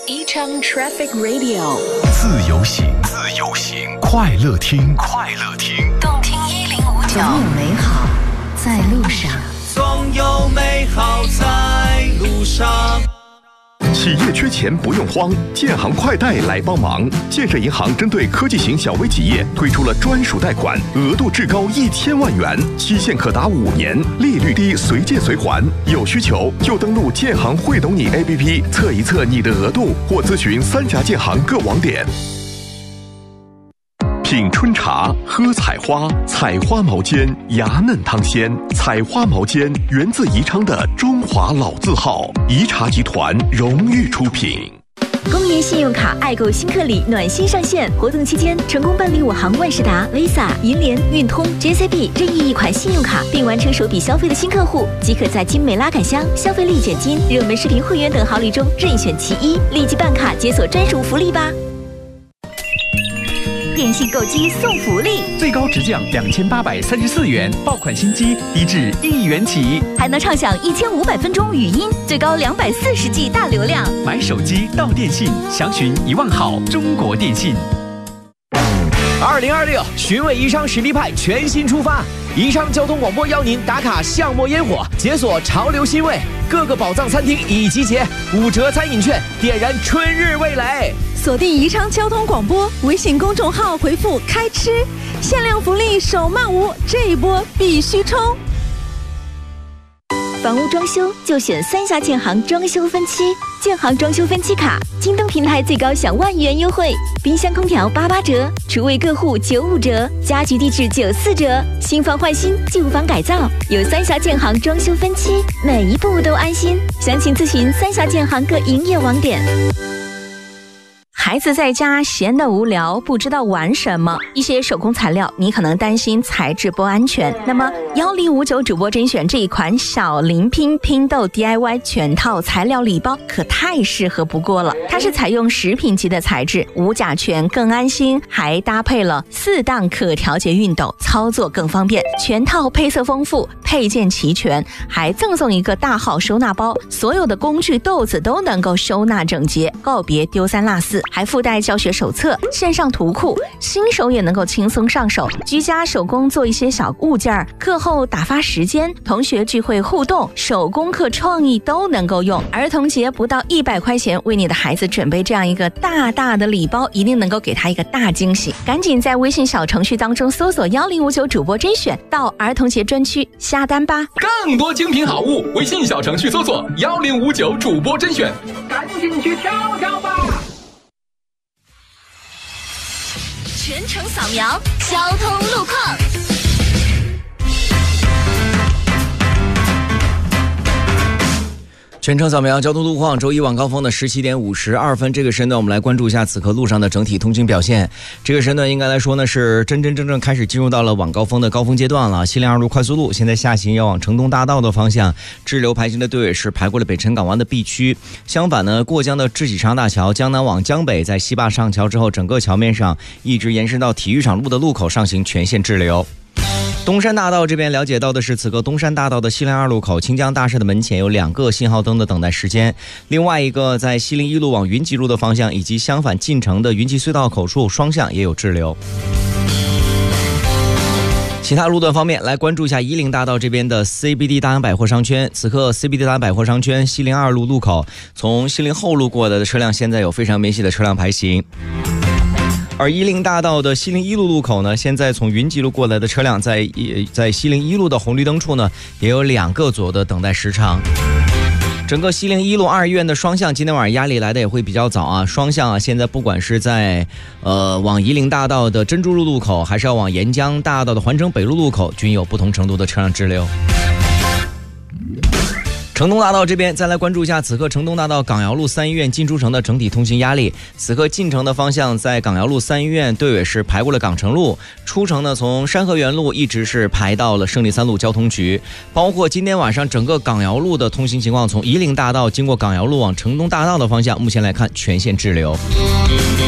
宜昌 Traffic Radio， 自由行，自由行，快乐听，快乐听， 动听1059， 总有美好在路上， 总有美好在路上。 企业缺钱不用慌，建行快贷来帮忙。建设银行针对科技型小微企业推出了专属贷款，额度至高1000万元，期限可达5年，利率低，随借随还。有需求就登录建行会懂你 APP 测一测你的额度，或咨询3家建行各网点。品春茶，喝采花，采花毛尖，芽嫩汤鲜。采花毛尖源自宜昌的中华老字号，宜茶集团荣誉出品。 公园信用卡爱购新客礼暖心上线，活动期间成功办理5行万事达、Visa、银联、运通、JCB 任意一款信用卡，并完成首笔消费的新客户，即可在精美拉杆箱、消费立减金、热门视频会员等好礼中任选其一，立即办卡解锁专属福利吧！电信购机送福利， 最高直降2834元，爆款新机低至1元起， 还能畅享1500分钟语音，最高240G 大流量。 买手机到电信，详询1万号中国电信。 2026寻味宜昌实力派全新出发，宜昌交通广播邀您打卡巷陌烟火，解锁潮流新味，各个宝藏餐厅已集结，5折餐饮券，点燃春日味蕾。 锁定宜昌交通广播微信公众号，回复开吃，限量福利手慢无，这一波必须冲！ 房屋装修就选3峡建行装修分期，建行装修分期卡，京东平台最高享10000元优惠，冰箱空调88折，厨卫各户95折，家居地质94折，新房换新，旧房改造，有3峡建行装修分期，每一步都安心。详情咨询3峡建行各营业网点。孩子在家闲得无聊，不知道玩什么，一些手工材料你可能担心材质不安全，那么1059主播甄选这一款小林拼拼豆 DIY 全套材料礼包可太适合不过了。它是采用食品级的材质，无甲醛更安心，还搭配了4档可调节熨斗，操作更方便。全套配色丰富，配件齐全，还赠送一个大号收纳包，所有的工具豆子都能够收纳整洁，告别丢3落4，还附带教学手册、线上图库，新手也能够轻松上手。居家手工做一些小物件，课后打发时间，同学聚会互动，手工课创意都能够用。儿童节不到100块钱，为你的孩子准备这样一个大大的礼包，一定能够给他一个大惊喜。赶紧在微信小程序当中搜索1059主播甄选，到儿童节专区下单吧。 更多精品好物，微信小程序搜索1059主播甄选，赶紧去挑挑吧。 全程扫描交通路况。 全程扫描交通路况，周一晚高峰的17点52分，这个时间段我们来关注一下此刻路上的整体通行表现。这个时间段应该来说呢是真正开始进入到了晚高峰的高峰阶段了。西陵2路快速路现在下行要往城东大道的方向，滞留排行的队尾是排过了北辰港湾的 B 区。相反呢，过江的知己长大桥江南往江北，在西坝上桥之后，整个桥面上一直延伸到体育场路的路口上行全线滞留。东山大道这边了解到的是，此刻东山大道的西陵2路口清江大厦的门前有2个信号灯的等待时间，另外一个在西陵1路往云集路的方向以及相反进城的云集隧道口处双向也有滞留。其他路段方面，来关注一下夷陵大道这边的 CBD 大洋百货商圈。此刻 CBD 大洋百货商圈西陵2路路口，从西陵后路过来的车辆现在有非常明显的车辆排行。而夷陵大道的西陵1路路口呢，现在从云集路过来的车辆在西陵1路的红绿灯处呢，也有2个左右的等待时长。整个西陵1路2医院的双向今天晚上压力来的也会比较早啊，双向啊，现在不管是在往夷陵大道的珍珠路路口，还是要往沿江大道的环城北路路口，均有不同程度的车辆滞留。城东大道这边再来关注一下，此刻城东大道港瑶路3医院进出城的整体通行压力。此刻进城的方向在港瑶路3医院队尾是排过了港城路，出城呢从山河园路一直是排到了胜利3路交通局。包括今天晚上整个港瑶路的通行情况，从夷陵大道经过港瑶路往城东大道的方向，目前来看全线滞留。